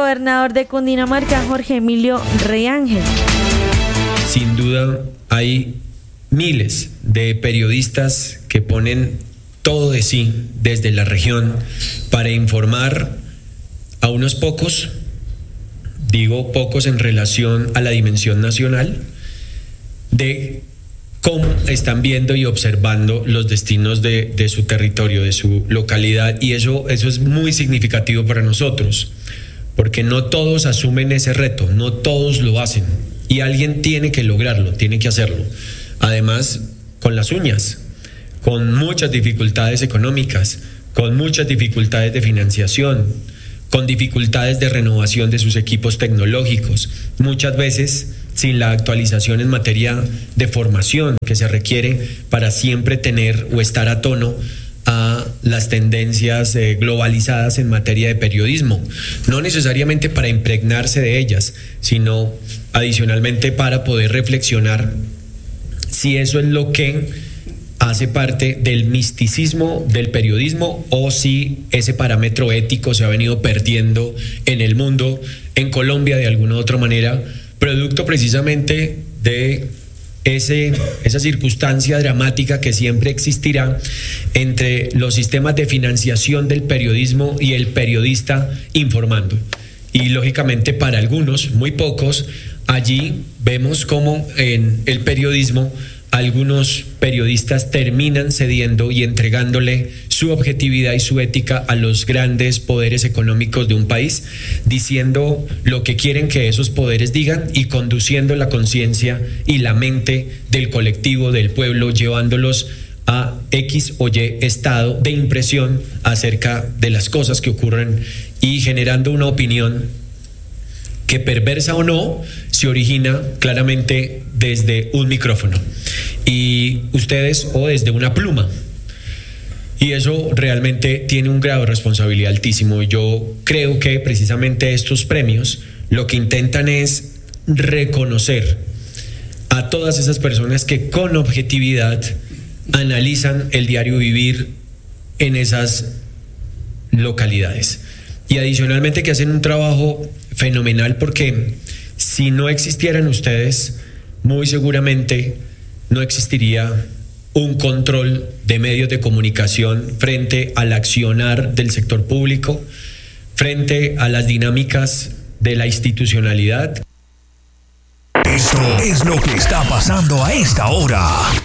gobernador de Cundinamarca, Jorge Emilio Rey Ángel. Sin duda hay miles de periodistas que ponen todo de sí desde la región para informar a unos pocos, digo pocos en relación a la dimensión nacional, de cómo están viendo y observando los destinos de su territorio, de su localidad, y eso es muy significativo para nosotros, porque no todos asumen ese reto, no todos lo hacen, y alguien tiene que lograrlo, tiene que hacerlo, además con las uñas, con muchas dificultades económicas, con muchas dificultades de financiación, con dificultades de renovación de sus equipos tecnológicos, muchas veces sin la actualización en materia de formación que se requiere para siempre tener o estar a tono a las tendencias globalizadas en materia de periodismo, no necesariamente para impregnarse de ellas, sino adicionalmente para poder reflexionar si eso es lo que hace parte del misticismo del periodismo o si ese parámetro ético se ha venido perdiendo en el mundo, en Colombia de alguna u otra manera, producto precisamente de esa circunstancia dramática que siempre existirá entre los sistemas de financiación del periodismo y el periodista informando. Y lógicamente para algunos, muy pocos, allí vemos cómo en el periodismo algunos periodistas terminan cediendo y entregándole su objetividad y su ética a los grandes poderes económicos de un país, diciendo lo que quieren que esos poderes digan y conduciendo la conciencia y la mente del colectivo, del pueblo, llevándolos a X o Y estado de impresión acerca de las cosas que ocurren y generando una opinión que, perversa o no, se origina claramente desde un micrófono y ustedes o desde una pluma, y eso realmente tiene un grado de responsabilidad altísimo. Y yo creo que precisamente estos premios lo que intentan es reconocer a todas esas personas que con objetividad analizan el diario vivir en esas localidades y adicionalmente que hacen un trabajo fenomenal, porque si no existieran ustedes, muy seguramente no existiría un control de medios de comunicación frente al accionar del sector público, frente a las dinámicas de la institucionalidad. Esto es lo que está pasando a esta hora.